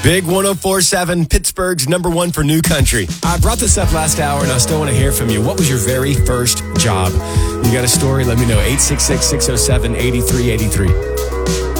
Big 104.7, Pittsburgh's number one for new country. I brought this up last hour, and I still want to hear from you. What was your very first job? You got a story? Let me know. 866-607-8383.